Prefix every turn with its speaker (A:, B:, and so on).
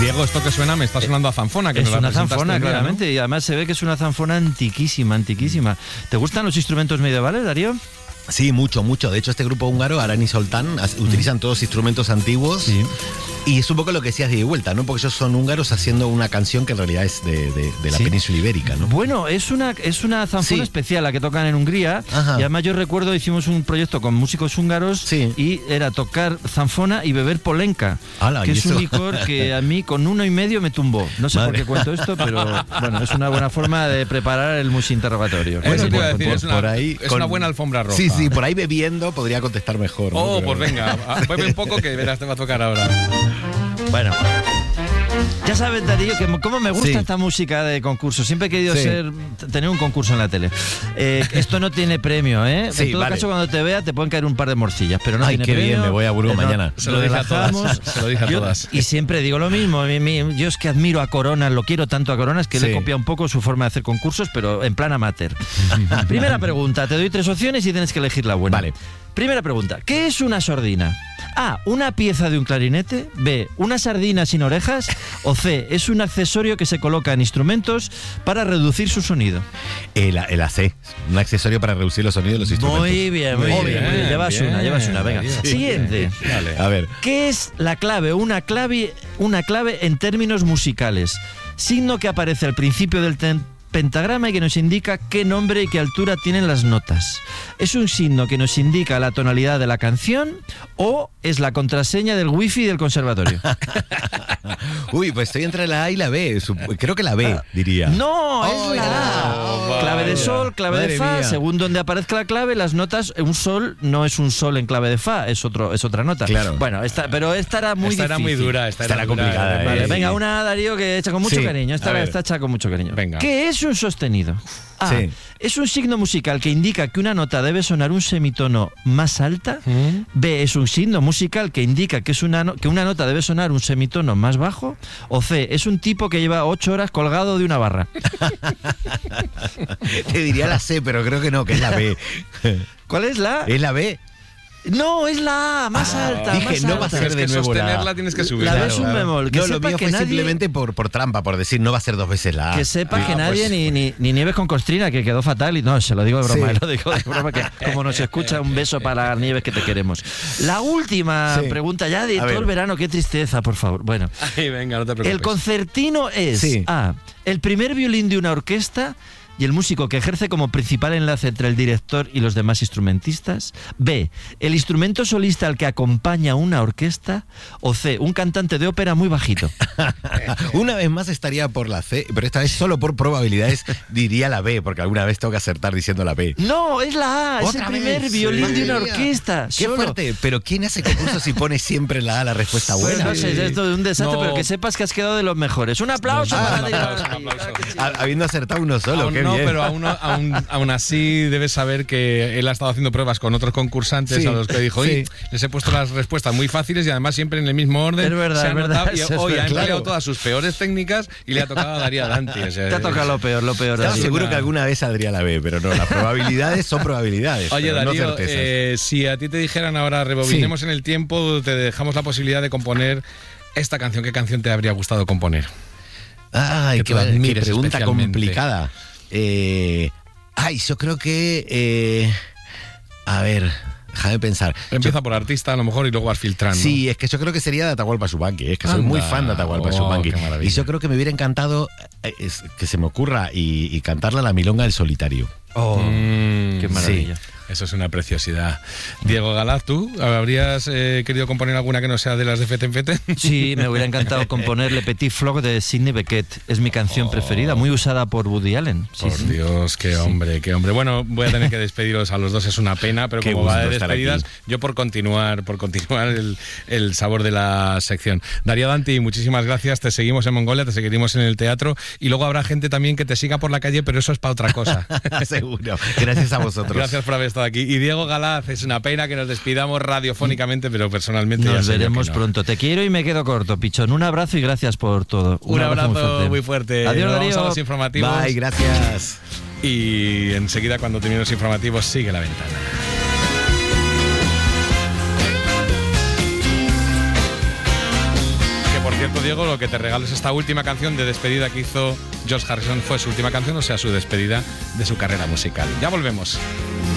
A: Diego, esto que suena me está sonando a zanfona. Que
B: es
A: nos la
B: una
A: presentaste
B: zanfona,
A: un día,
B: claramente,
A: ¿no?
B: y además se ve que es una zanfona antiquísima. ¿Te gustan los instrumentos medievales, Darío?
C: Sí, mucho. De hecho, este grupo húngaro, Arani Soltán, utilizan todos instrumentos antiguos.
B: Sí.
C: Y es un poco lo que decías de ida y vuelta, ¿no? Porque ellos son húngaros haciendo una canción que en realidad es de la
B: Sí.
C: península ibérica, ¿no?
B: Bueno, es una zanfona
C: Sí.
B: especial la que tocan en Hungría.
C: Ajá.
B: Y además yo recuerdo, hicimos un proyecto con músicos húngaros.
C: Sí.
B: Y era tocar zanfona y beber polenka.
C: Ala,
B: que
C: ¿y
B: es un
C: eso?
B: licor que a mí con 1,5 me tumbó. No sé por
C: Madre.
B: qué cuento esto, pero bueno, es una buena forma de preparar el musinterrogatorio.
A: Eso te iba a decir,
C: por-
A: es una,
C: por ahí,
A: es
C: con-
A: una buena alfombra roja.
C: Sí, por ahí bebiendo podría contestar mejor, ¿no?
A: Oh,
C: Pero-
A: pues venga, bebe un poco que verás, te va a tocar ahora.
B: Bueno, ya sabes, Darío, que cómo me gusta
C: Sí.
B: esta música de concurso. Siempre he querido
C: Sí.
B: tener un concurso en la tele. Esto no tiene premio, ¿eh?
C: Sí,
B: en todo
C: vale.
B: caso, cuando te vea, te pueden caer un par de morcillas, pero no
C: Ay,
B: tiene
C: qué
B: premio.
C: bien, me voy a Burgos mañana.
A: Se lo dije a todas,
B: relajamos.
A: se lo dije a
B: Yo-
A: todas.
B: Y siempre digo lo mismo. Yo es que admiro a Coronas, lo quiero tanto a Coronas que le he
C: Sí.
B: copiado un poco su forma de hacer concursos, pero en plan amateur. Primera pregunta, te doy 3 opciones y tienes que elegir la buena.
C: Vale.
B: Primera pregunta, ¿qué es una sordina? A, una pieza de un clarinete. B, una sardina sin orejas. O C, es un accesorio que se coloca en instrumentos para reducir su sonido.
C: El AC, un accesorio para reducir los sonidos de los instrumentos.
B: Muy bien. Llevas una, venga.
A: Darío.
B: Siguiente.
A: Dale.
C: A ver,
B: ¿Qué es la clave? Una clave en términos musicales. Signo que aparece al principio del pentagrama y que nos indica qué nombre y qué altura tienen las notas. ¿Es un signo que nos indica la tonalidad de la canción o es la contraseña del wifi del conservatorio?
C: uy, pues estoy entre la A y la B. Creo que la B, diría.
B: No, es
C: Oh,
B: la
C: no,
B: A. Clave de
A: vaya.
B: sol, clave de
C: Madre
B: fa.
C: mía.
B: Según donde aparezca la clave, las notas, un sol no es un sol en clave de fa, es otra nota.
C: Claro.
B: Bueno, pero esta era muy
A: Esta
B: difícil.
A: era muy dura, esta
C: Esta
A: era
C: era
A: dura,
C: complicada,
B: Vale,
C: Sí.
B: venga, una, Darío, que hecha con mucho
C: Sí,
B: cariño.
C: a
B: Esta
C: ver.
B: está hecha con mucho cariño.
A: Venga.
B: ¿Qué es un sostenido? A.
C: Sí.
B: Es un signo musical que indica que una nota debe sonar un semitono más alta. B. Es un signo musical que indica que una nota debe sonar un semitono más bajo. O C. Es un tipo que lleva 8 horas colgado de una barra.
C: Te diría la C, pero creo que no, que es la B.
B: ¿Cuál es la?
C: ¿Es la B?
B: No, es la A, más alta.
C: dije,
B: más
C: no va a
B: alta.
C: ser
A: Es
C: de
A: que
C: nuevo la A.
A: sostenerla tienes que subir.
B: La B es un bemol. Que
C: No, lo
B: sepa
C: mío
B: que
C: fue
B: nadie-
C: simplemente por trampa, por decir no va a ser 2 veces la A.
B: Que sepa que
A: Ah,
B: nadie,
A: pues-
B: ni Nieves con Costrina, que quedó fatal. Y no, se lo digo de broma,
C: Sí.
B: lo digo de broma, que como nos escucha, un beso para Nieves, que te queremos. La última
C: Sí.
B: pregunta ya de
C: A
B: todo
C: ver.
B: el verano, qué tristeza, por favor. Bueno,
A: Ay, venga, no te preocupes.
B: el concertino es
C: Sí.
B: A, el primer violín de una orquesta y el músico que ejerce como principal enlace entre el director y los demás instrumentistas. B, el instrumento solista al que acompaña una orquesta. O C, un cantante de ópera muy bajito.
C: Una vez más estaría por la C, pero esta vez solo por probabilidades diría la B, porque alguna vez tengo que acertar diciendo la B.
B: No, es la A, es el
C: ¿Otra
B: primer
C: vez?
B: violín
C: Madre
B: de una
C: mía.
B: orquesta.
C: Qué
B: solo.
C: fuerte, pero ¿quién hace concursos si pone siempre la A la respuesta
B: Pues
C: buena?
B: no sé, es esto de un desastre,
A: No.
B: pero que sepas que has quedado de los mejores. Un aplauso
A: No,
B: para
A: un
B: ti.
A: aplauso, un aplauso.
C: Habiendo acertado uno solo,
A: Aún
C: qué
A: no,
C: bien.
A: pero aún así debes saber que él ha estado haciendo pruebas con otros concursantes
C: Sí,
A: a los que dijo, oye,
C: sí.
A: les he puesto las respuestas muy fáciles y además siempre en el mismo orden.
B: Es verdad,
A: se ha
B: es verdad,
A: notado, y
B: eso es
A: hoy ha
B: verdad.
A: empleado
C: Claro.
A: todas sus peores técnicas y le ha tocado a Darío Danti. O sea,
B: Te ha tocado lo peor, lo peor.
C: Estaba
B: Darío.
C: seguro
A: una-
C: que alguna vez saldría la B, pero no, las probabilidades son probabilidades.
A: Oye,
C: pero no
A: Darío,
C: certezas.
A: si a ti te dijeran ahora rebobinemos en el tiempo, te dejamos la posibilidad de componer esta canción, ¿qué canción te habría gustado componer?
C: Ay,
A: que
C: qué,
A: tú
C: qué
A: admires
C: pregunta
A: especialmente.
C: complicada. Yo creo que... a ver, déjame pensar.
A: Empieza por artista a lo mejor y luego vas filtrando.
C: Sí, es que yo creo que sería de Atahualpa Yupanqui. Es que soy
A: Anda.
C: muy fan de Atahualpa
A: Oh,
C: Yupanqui.
A: qué maravilla.
C: Y yo creo que me hubiera encantado que se me ocurra y cantarla la milonga del solitario.
B: Oh, qué maravilla.
A: Eso es una preciosidad. Diego Galaz, ¿tú habrías querido componer alguna que no sea de las de Fete en Fete?
B: Sí, me hubiera encantado componer Le Petit Flock de Sidney Bechet. Es mi canción preferida, muy usada por Woody Allen. Sí,
A: Por
B: sí.
A: Dios, qué hombre, qué hombre. Bueno, voy a tener que despediros a los dos, es una pena, pero
C: Qué
A: como va de
C: gusto estar
A: despedidas,
C: aquí.
A: yo por continuar el sabor de la sección. Darío Danti, muchísimas gracias, te seguimos en Mongolia, te seguiremos en el teatro y luego habrá gente también que te siga por la calle, pero eso es para otra cosa.
C: Seguro. Gracias a vosotros.
A: Gracias por haber estado aquí. Y Diego Galaz, es una pena que nos despidamos radiofónicamente, pero personalmente ya
B: Nos
A: sé yo
B: veremos
A: que no.
B: pronto. Te quiero y me quedo corto, Pichón. Un abrazo y gracias por todo.
A: Un abrazo muy fuerte.
B: Adiós,
A: Nos vamos
B: Darío.
A: a los informativos.
C: Bye, gracias.
A: Y enseguida, cuando terminen los informativos, sigue la ventana. Que por cierto, Diego, lo que te regalo es esta última canción de despedida que hizo George Harrison. Fue su última canción, o sea, su despedida de su carrera musical. Ya volvemos.